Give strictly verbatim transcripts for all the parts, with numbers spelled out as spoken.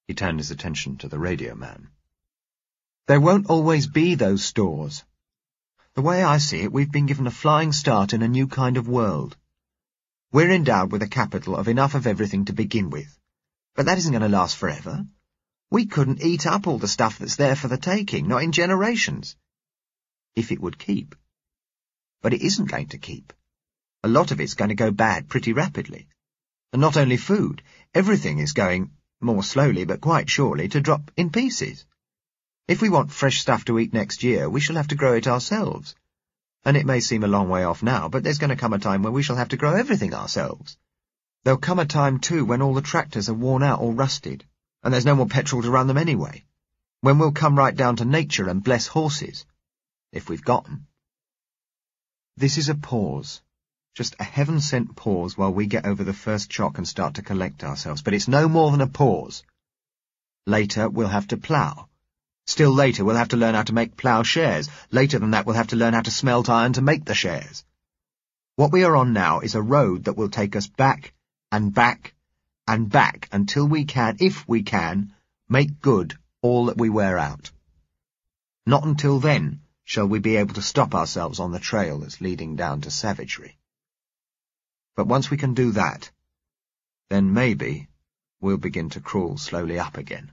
He turned his attention to the radio man. There won't always be those stores. The way I see it, we've been given a flying start in a new kind of world. We're endowed with a capital of enough of everything to begin with. But that isn't going to last forever. We couldn't eat up all the stuff that's there for the taking, not in generations. If it would keep. But it isn't going to keep. A lot of it's going to go bad pretty rapidly. And not only food, everything is going, more slowly but quite surely, to drop in pieces. If we want fresh stuff to eat next year, we shall have to grow it ourselves. And it may seem a long way off now, but there's going to come a time when we shall have to grow everything ourselves. There'll come a time, too, when all the tractors are worn out or rusted, and there's no more petrol to run them anyway, when we'll come right down to nature and bless horses, if we've got 'em. This is a pause, just a heaven-sent pause while we get over the first shock and start to collect ourselves, but it's no more than a pause. Later, we'll have to plough. Still later, we'll have to learn how to make ploughshares. Later than that, we'll have to learn how to smelt iron to make the shares. What we are on now is a road that will take us back and back and back until we can, if we can, make good all that we wear out. Not until then shall we be able to stop ourselves on the trail that's leading down to savagery. But once we can do that, then maybe we'll begin to crawl slowly up again.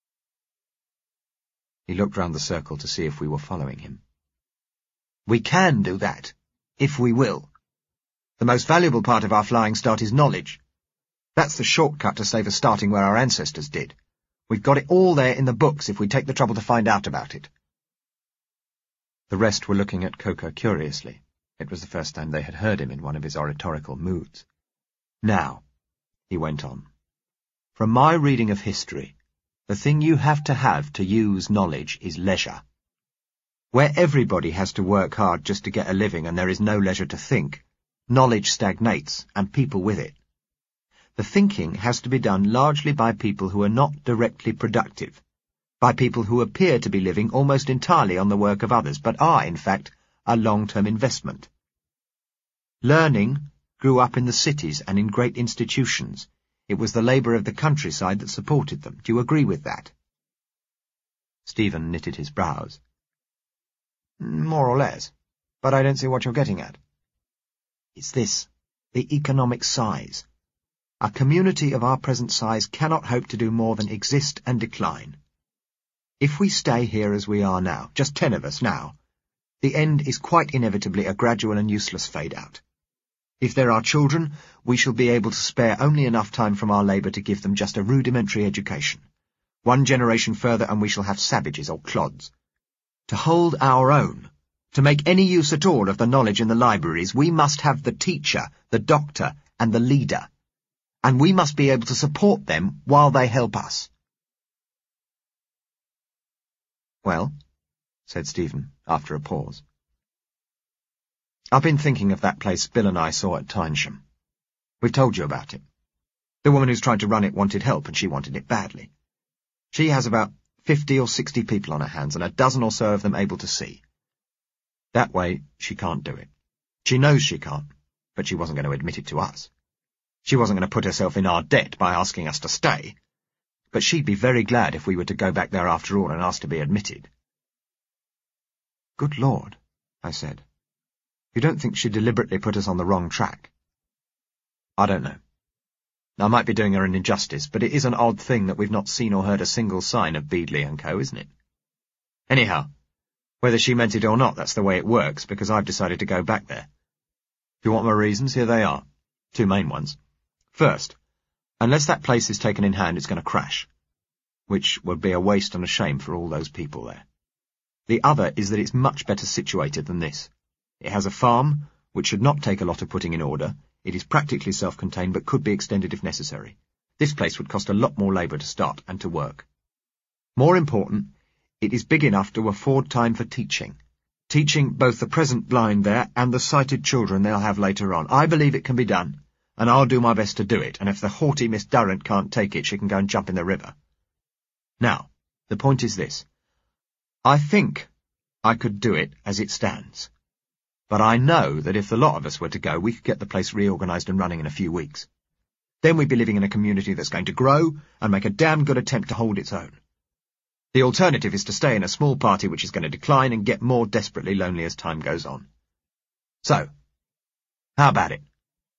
He looked round the circle to see if we were following him. We can do that, if we will. The most valuable part of our flying start is knowledge. That's the shortcut to save us starting where our ancestors did. We've got it all there in the books if we take the trouble to find out about it. The rest were looking at Coker curiously. It was the first time they had heard him in one of his oratorical moods. Now, he went on, from my reading of history, the thing you have to have to use knowledge is leisure. Where everybody has to work hard just to get a living and there is no leisure to think, knowledge stagnates, and people with it. The thinking has to be done largely by people who are not directly productive, by people who appear to be living almost entirely on the work of others, but are, in fact, a long-term investment. Learning grew up in the cities and in great institutions. It was the labour of the countryside that supported them. Do you agree with that? Stephen knitted his brows. More or less, but I don't see what you're getting at. It's this, the economic size. A community of our present size cannot hope to do more than exist and decline. If we stay here as we are now, just ten of us now, the end is quite inevitably a gradual and useless fade-out. If there are children, we shall be able to spare only enough time from our labour to give them just a rudimentary education. One generation further and we shall have savages or clods. To hold our own, to make any use at all of the knowledge in the libraries, we must have the teacher, the doctor, and the leader. And we must be able to support them while they help us. Well, said Stephen, after a pause. I've been thinking of that place Bill and I saw at Tynesham. We've told you about it. The woman who's tried to run it wanted help, and she wanted it badly. She has about fifty or sixty people on her hands, and a dozen or so of them able to see. That way, she can't do it. She knows she can't, but she wasn't going to admit it to us. She wasn't going to put herself in our debt by asking us to stay, but she'd be very glad if we were to go back there after all and ask to be admitted. Good Lord, I said. You don't think she deliberately put us on the wrong track? I don't know. I might be doing her an injustice, but it is an odd thing that we've not seen or heard a single sign of Beadley and Co., isn't it? Anyhow, whether she meant it or not, that's the way it works, because I've decided to go back there. If you want my reasons, here they are. Two main ones. First, unless that place is taken in hand, it's going to crash, which would be a waste and a shame for all those people there. The other is that it's much better situated than this. It has a farm, which should not take a lot of putting in order. It is practically self-contained, but could be extended if necessary. This place would cost a lot more labour to start and to work. More important, it is big enough to afford time for teaching. Teaching both the present blind there and the sighted children they'll have later on. I believe it can be done, and I'll do my best to do it, and if the haughty Miss Durrant can't take it, she can go and jump in the river. Now, the point is this. I think I could do it as it stands. But I know that if the lot of us were to go, we could get the place reorganised and running in a few weeks. Then we'd be living in a community that's going to grow and make a damn good attempt to hold its own. The alternative is to stay in a small party which is going to decline and get more desperately lonely as time goes on. So, how about it?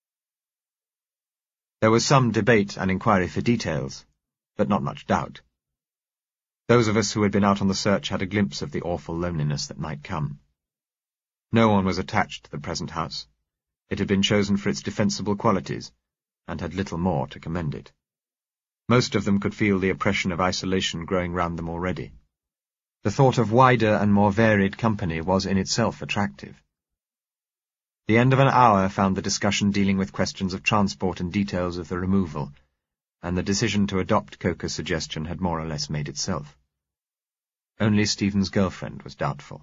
There was some debate and inquiry for details, but not much doubt. Those of us who had been out on the search had a glimpse of the awful loneliness that might come. No one was attached to the present house. It had been chosen for its defensible qualities, and had little more to commend it. Most of them could feel the oppression of isolation growing round them already. The thought of wider and more varied company was in itself attractive. The end of an hour found the discussion dealing with questions of transport and details of the removal, and the decision to adopt Coker's suggestion had more or less made itself. Only Stephen's girlfriend was doubtful.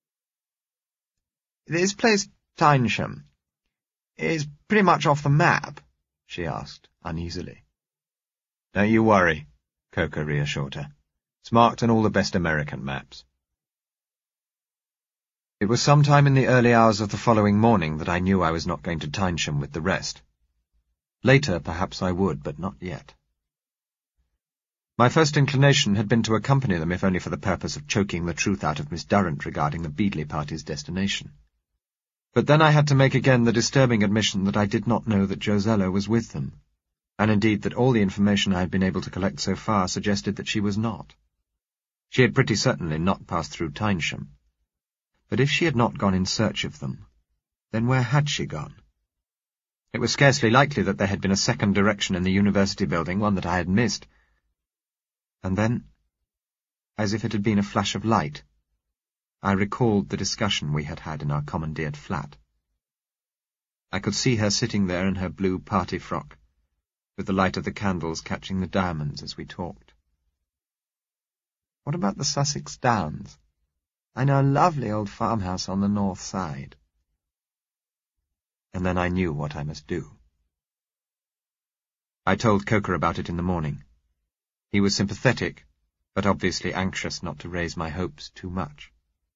"This place, Tynesham, is pretty much off the map?" she asked, uneasily. "Don't you worry," Coker reassured her. "It's marked on all the best American maps." It was sometime in the early hours of the following morning that I knew I was not going to Tynesham with the rest. Later, perhaps I would, but not yet. My first inclination had been to accompany them, if only for the purpose of choking the truth out of Miss Durrant regarding the Beadley party's destination. But then I had to make again the disturbing admission that I did not know that Josella was with them, and indeed that all the information I had been able to collect so far suggested that she was not. She had pretty certainly not passed through Tynesham. But if she had not gone in search of them, then where had she gone? It was scarcely likely that there had been a second direction in the university building, one that I had missed. And then, as if it had been a flash of light, I recalled the discussion we had had in our commandeered flat. I could see her sitting there in her blue party frock, with the light of the candles catching the diamonds as we talked. "What about the Sussex Downs? I know a lovely old farmhouse on the north side." And then I knew what I must do. I told Coker about it in the morning. He was sympathetic, but obviously anxious not to raise my hopes too much.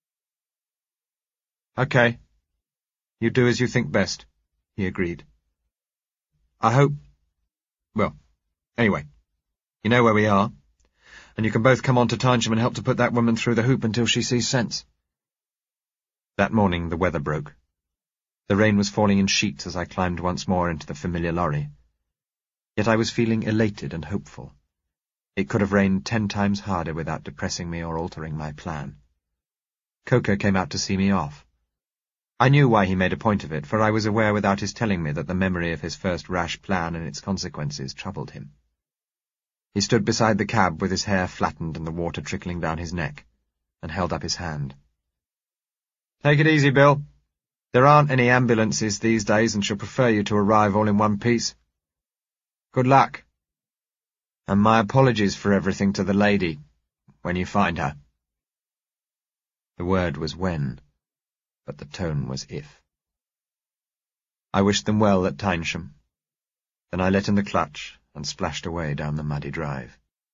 "Okay. You do as you think best," he agreed. "I hope... well, anyway, you know where we are, and you can both come on to Tynesham and help to put that woman through the hoop until she sees sense." That morning the weather broke. The rain was falling in sheets as I climbed once more into the familiar lorry. Yet I was feeling elated and hopeful. It could have rained ten times harder without depressing me or altering my plan. Coker came out to see me off. I knew why he made a point of it, for I was aware without his telling me that the memory of his first rash plan and its consequences troubled him. He stood beside the cab with his hair flattened and the water trickling down his neck, and held up his hand. "Take it easy, Bill. There aren't any ambulances these days, and she'll prefer you to arrive all in one piece. Good luck. And my apologies for everything to the lady, when you find her." The word was when, but the tone was if. I wished them well at Tynesham. Then I let in the clutch and splashed away down the muddy drive.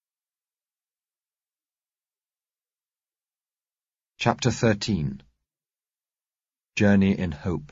Chapter thirteen. Journey in Hope.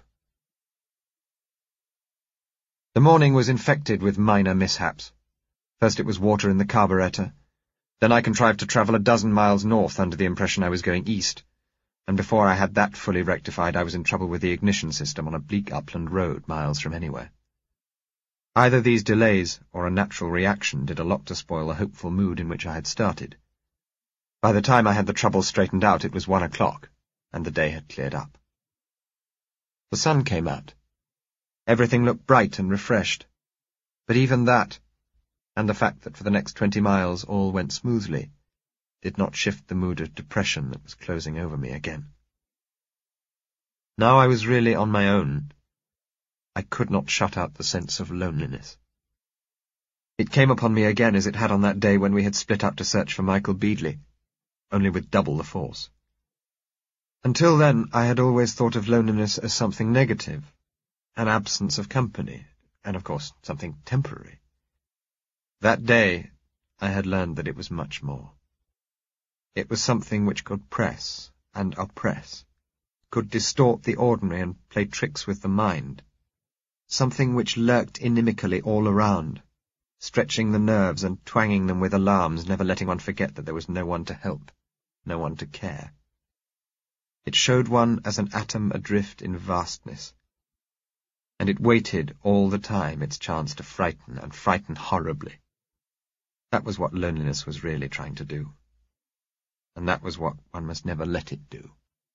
The morning was infected with minor mishaps. First it was water in the carburettor. Then I contrived to travel a dozen miles north under the impression I was going east, and before I had that fully rectified I was in trouble with the ignition system on a bleak upland road miles from anywhere. Either these delays or a natural reaction did a lot to spoil the hopeful mood in which I had started. By the time I had the trouble straightened out it was one o'clock, and the day had cleared up. The sun came out. Everything looked bright and refreshed, but even that, and the fact that for the next twenty miles all went smoothly, did not shift the mood of depression that was closing over me again. Now I was really on my own. I could not shut out the sense of loneliness. It came upon me again as it had on that day when we had split up to search for Michael Beadley, only with double the force. Until then I had always thought of loneliness as something negative, an absence of company, and of course something temporary. That day I had learned that it was much more. It was something which could press and oppress, could distort the ordinary and play tricks with the mind, something which lurked inimically all around, stretching the nerves and twanging them with alarms, never letting one forget that there was no one to help, no one to care. It showed one as an atom adrift in vastness, and it waited all the time its chance to frighten, and frighten horribly. That was what loneliness was really trying to do, and that was what one must never let it do.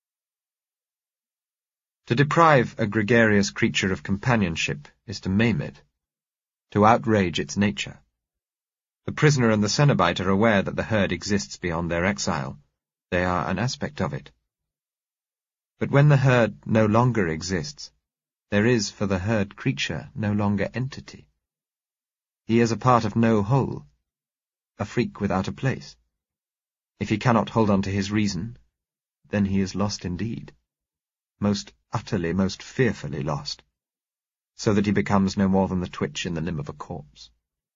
To deprive a gregarious creature of companionship is to maim it, to outrage its nature. The prisoner and the Cenobite are aware that the herd exists beyond their exile. They are an aspect of it. But when the herd no longer exists, there is for the herd creature no longer entity. He is a part of no whole, a freak without a place. If he cannot hold on to his reason, then he is lost indeed, most utterly, most fearfully lost, so that he becomes no more than the twitch in the limb of a corpse.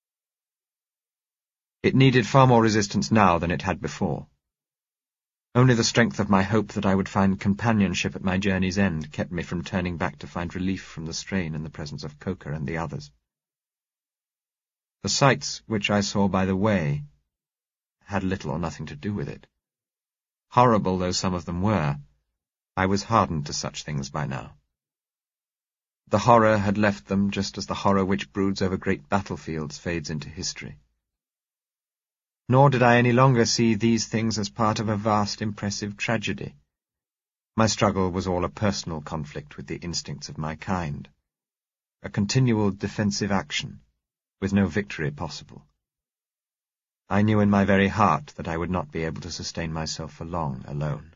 It needed far more resistance now than it had before. Only the strength of my hope that I would find companionship at my journey's end kept me from turning back to find relief from the strain in the presence of Coker and the others. The sights which I saw by the way had little or nothing to do with it. Horrible though some of them were, I was hardened to such things by now. The horror had left them just as the horror which broods over great battlefields fades into history. Nor did I any longer see these things as part of a vast, impressive tragedy. My struggle was all a personal conflict with the instincts of my kind, a continual defensive action, with no victory possible. I knew in my very heart that I would not be able to sustain myself for long alone.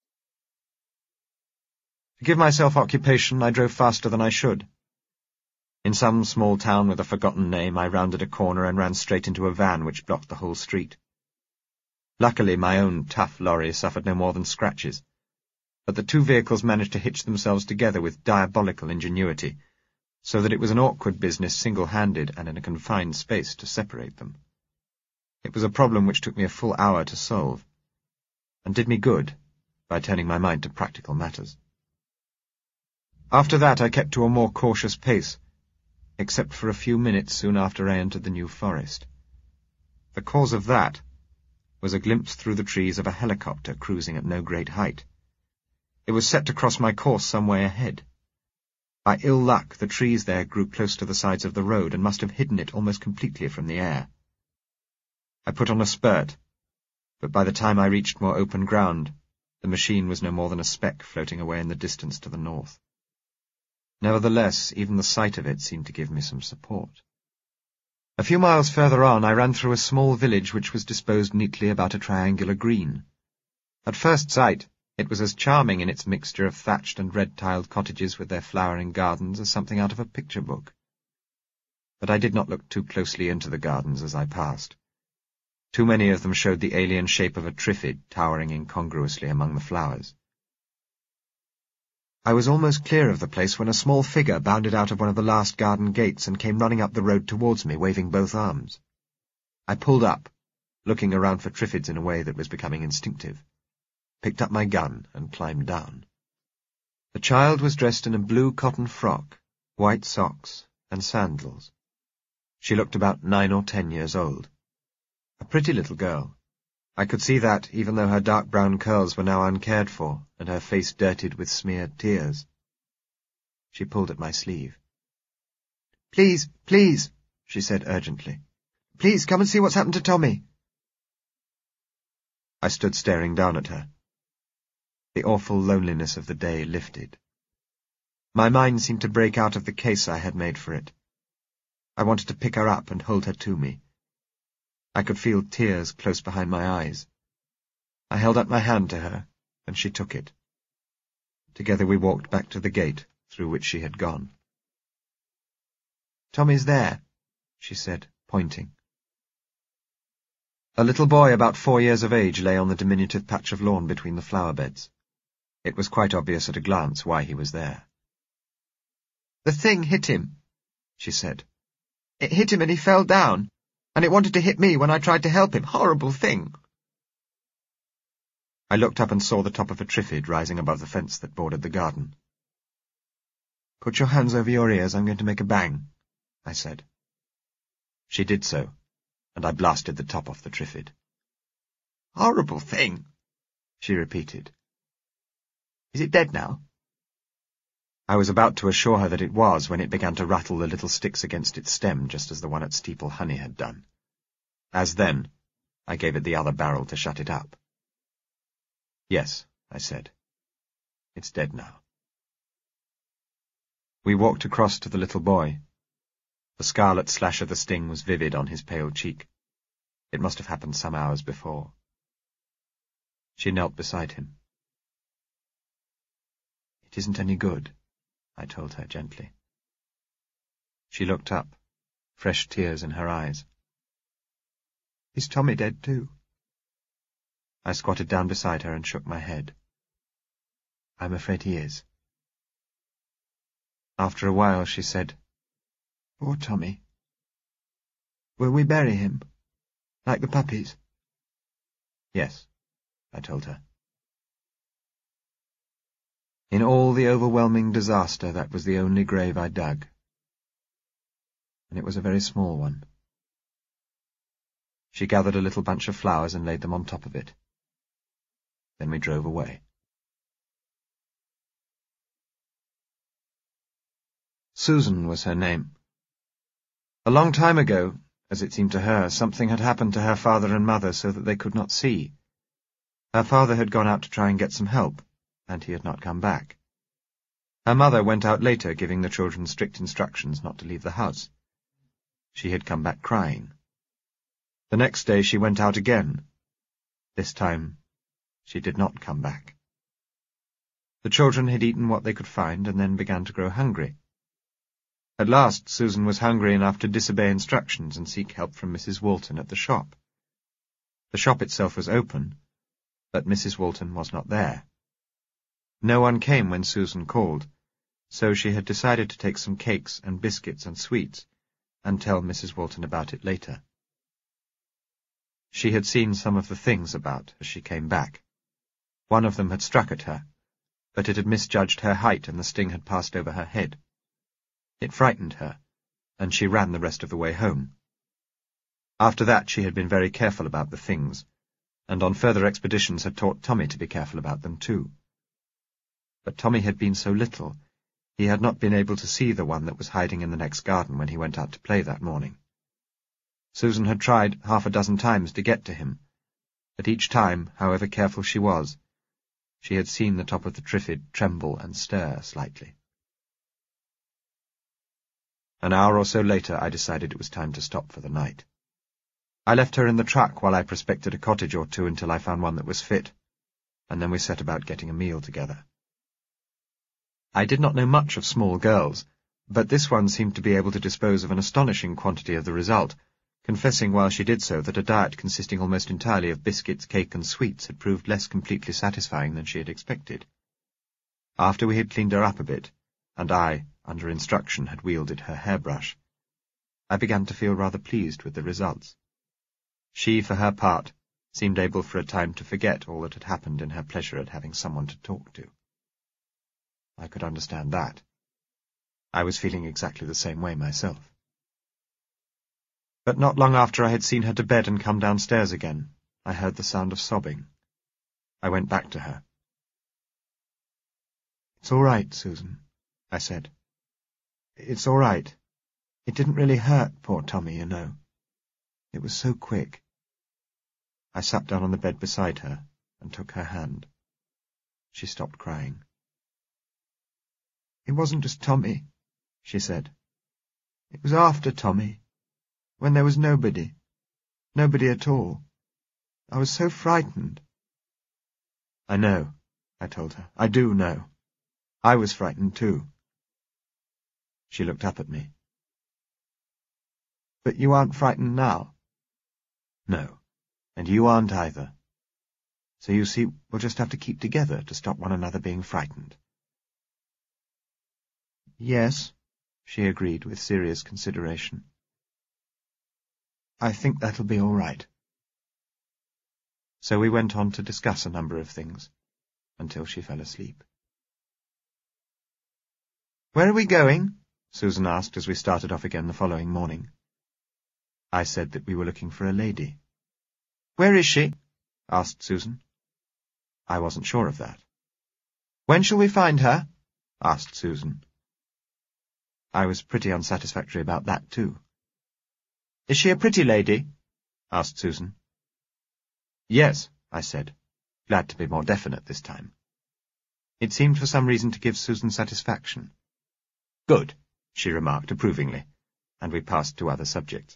To give myself occupation, I drove faster than I should. In some small town with a forgotten name, I rounded a corner and ran straight into a van which blocked the whole street. Luckily, my own tough lorry suffered no more than scratches, but the two vehicles managed to hitch themselves together with diabolical ingenuity, so that it was an awkward business single-handed and in a confined space to separate them. It was a problem which took me a full hour to solve, and did me good by turning my mind to practical matters. After that I kept to a more cautious pace, except for a few minutes soon after I entered the New Forest. The cause of that was a glimpse through the trees of a helicopter cruising at no great height. It was set to cross my course some way ahead. By ill luck, the trees there grew close to the sides of the road and must have hidden it almost completely from the air. I put on a spurt, but by the time I reached more open ground, the machine was no more than a speck floating away in the distance to the north. Nevertheless, even the sight of it seemed to give me some support. A few miles further on, I ran through a small village which was disposed neatly about a triangular green. At first sight, it was as charming in its mixture of thatched and red-tiled cottages with their flowering gardens as something out of a picture book. But I did not look too closely into the gardens as I passed. Too many of them showed the alien shape of a triffid towering incongruously among the flowers. I was almost clear of the place when a small figure bounded out of one of the last garden gates and came running up the road towards me, waving both arms. I pulled up, looking around for triffids in a way that was becoming instinctive, picked up my gun, and climbed down. The child was dressed in a blue cotton frock, white socks, and sandals. She looked about nine or ten years old. A pretty little girl. I could see that, even though her dark brown curls were now uncared for, and her face dirtied with smeared tears. She pulled at my sleeve. "Please, please," she said urgently. "Please, come and see what's happened to Tommy." I stood staring down at her. The awful loneliness of the day lifted. My mind seemed to break out of the case I had made for it. I wanted to pick her up and hold her to me. I could feel tears close behind my eyes. I held up my hand to her, and she took it. Together we walked back to the gate through which she had gone. "Tommy's there," she said, pointing. A little boy about four years of age lay on the diminutive patch of lawn between the flower beds. It was quite obvious at a glance why he was there. "The thing hit him," she said. "It hit him and he fell down. And it wanted to hit me when I tried to help him. Horrible thing!" I looked up and saw the top of a triffid rising above the fence that bordered the garden. "Put your hands over your ears, I'm going to make a bang," I said. She did so, and I blasted the top off the Triffid. "Horrible thing," she repeated. "Is it dead now?" I was about to assure her that it was when it began to rattle the little sticks against its stem, just as the one at Steeple Honey had done. As then, I gave it the other barrel to shut it up. "Yes," I said. "It's dead now." We walked across to the little boy. The scarlet slash of the sting was vivid on his pale cheek. It must have happened some hours before. She knelt beside him. "It isn't any good," I told her gently. She looked up, fresh tears in her eyes. "Is Tommy dead too?" I squatted down beside her and shook my head. "I'm afraid he is." After a while she said, "Poor Tommy. Will we bury him, like the puppies?" "Yes," I told her. In all the overwhelming disaster, that was the only grave I dug. And it was a very small one. She gathered a little bunch of flowers and laid them on top of it. Then we drove away. Susan was her name. A long time ago, as it seemed to her, something had happened to her father and mother so that they could not see. Her father had gone out to try and get some help, and he had not come back. Her mother went out later, giving the children strict instructions not to leave the house. She had come back crying. The next day she went out again. This time she did not come back. The children had eaten what they could find and then began to grow hungry. At last Susan was hungry enough to disobey instructions and seek help from Missus Walton at the shop. The shop itself was open, but Missus Walton was not there. No one came when Susan called, so she had decided to take some cakes and biscuits and sweets and tell Missus Walton about it later. She had seen some of the things about as she came back. One of them had struck at her, but it had misjudged her height and the sting had passed over her head. It frightened her, and she ran the rest of the way home. After that she had been very careful about the things, and on further expeditions had taught Tommy to be careful about them too. But Tommy had been so little, he had not been able to see the one that was hiding in the next garden when he went out to play that morning. Susan had tried half a dozen times to get to him, but each time, however careful she was, she had seen the top of the Triffid tremble and stir slightly. An hour or so later I decided it was time to stop for the night. I left her in the truck while I prospected a cottage or two until I found one that was fit, and then we set about getting a meal together. I did not know much of small girls, but this one seemed to be able to dispose of an astonishing quantity of the result, confessing while she did so that a diet consisting almost entirely of biscuits, cake, and sweets had proved less completely satisfying than she had expected. After we had cleaned her up a bit, and I, under instruction, had wielded her hairbrush, I began to feel rather pleased with the results. She, for her part, seemed able for a time to forget all that had happened in her pleasure at having someone to talk to. I could understand that. I was feeling exactly the same way myself. But not long after I had seen her to bed and come downstairs again, I heard the sound of sobbing. I went back to her. "It's all right, Susan," I said. "It's all right. It didn't really hurt poor Tommy, you know. It was so quick." I sat down on the bed beside her and took her hand. She stopped crying. "It wasn't just Tommy," she said. "It was after Tommy, when there was nobody, nobody at all. I was so frightened." "I know," I told her. "I do know. I was frightened too." She looked up at me. "But you aren't frightened now?" "No, and you aren't either. So you see, we'll just have to keep together to stop one another being frightened." "Yes," she agreed with serious consideration. "I think that'll be all right." So we went on to discuss a number of things, until she fell asleep. "Where are we going?" Susan asked as we started off again the following morning. I said that we were looking for a lady. "Where is she?" asked Susan. I wasn't sure of that. "When shall we find her?" asked Susan. I was pretty unsatisfactory about that, too. "Is she a pretty lady?" asked Susan. "Yes," I said, glad to be more definite this time. It seemed for some reason to give Susan satisfaction. "Good," she remarked approvingly, and we passed to other subjects.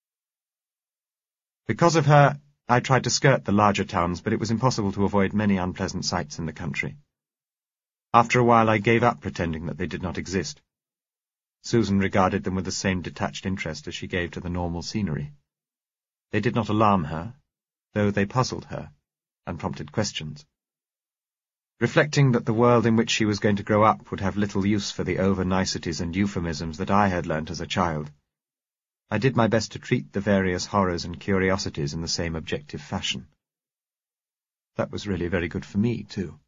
Because of her, I tried to skirt the larger towns, but it was impossible to avoid many unpleasant sights in the country. After a while I gave up pretending that they did not exist. Susan regarded them with the same detached interest as she gave to the normal scenery. They did not alarm her, though they puzzled her, and prompted questions. Reflecting that the world in which she was going to grow up would have little use for the over-niceties and euphemisms that I had learnt as a child, I did my best to treat the various horrors and curiosities in the same objective fashion. That was really very good for me, too.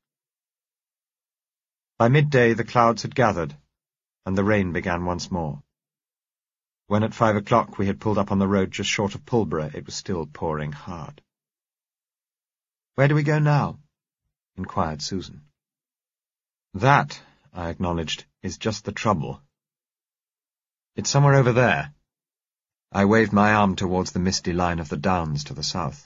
By midday the clouds had gathered, and the rain began once more. When at five o'clock we had pulled up on the road just short of Pulborough, it was still pouring hard. "Where do we go now?" inquired Susan. "That," I acknowledged, "is just the trouble. It's somewhere over there." I waved my arm towards the misty line of the downs to the south.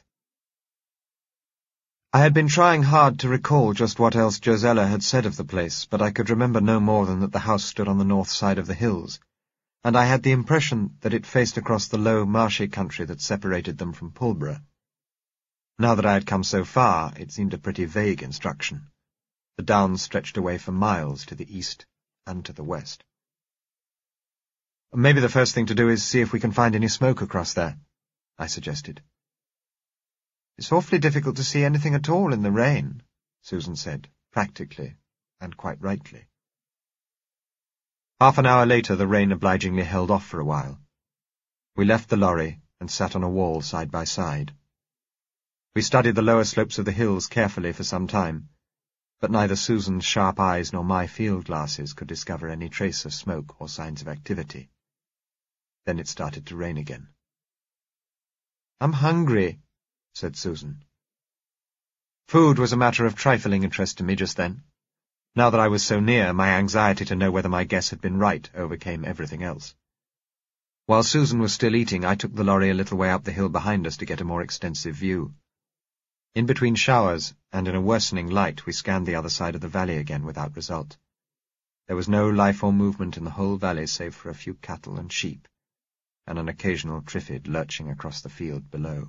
I had been trying hard to recall just what else Josella had said of the place, but I could remember no more than that the house stood on the north side of the hills, and I had the impression that it faced across the low, marshy country that separated them from Pulborough. Now that I had come so far, it seemed a pretty vague instruction. The downs stretched away for miles to the east and to the west. "Maybe the first thing to do is see if we can find any smoke across there," I suggested. "It's awfully difficult to see anything at all in the rain," Susan said, practically, and quite rightly. Half an hour later the rain obligingly held off for a while. We left the lorry and sat on a wall side by side. We studied the lower slopes of the hills carefully for some time, but neither Susan's sharp eyes nor my field glasses could discover any trace of smoke or signs of activity. Then it started to rain again. "I'm hungry," said Susan. Food was a matter of trifling interest to me just then. Now that I was so near, my anxiety to know whether my guess had been right overcame everything else. While Susan was still eating, I took the lorry a little way up the hill behind us to get a more extensive view. In between showers, and in a worsening light, we scanned the other side of the valley again without result. There was no life or movement in the whole valley save for a few cattle and sheep, and an occasional triffid lurching across the field below.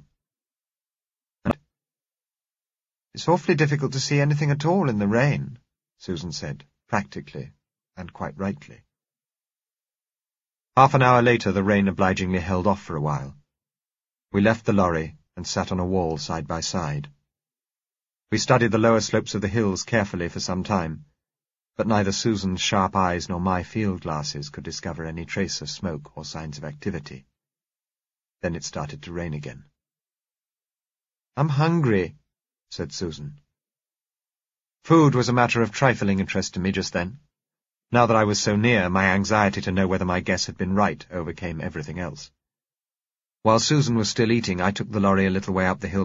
"It's awfully difficult to see anything at all in the rain," Susan said, practically, and quite rightly. Half an hour later the rain obligingly held off for a while. We left the lorry and sat on a wall side by side. We studied the lower slopes of the hills carefully for some time, but neither Susan's sharp eyes nor my field glasses could discover any trace of smoke or signs of activity. Then it started to rain again. "I'm hungry," said Susan. Food was a matter of trifling interest to me just then. Now that I was so near, my anxiety to know whether my guess had been right overcame everything else. While Susan was still eating, I took the lorry a little way up the hill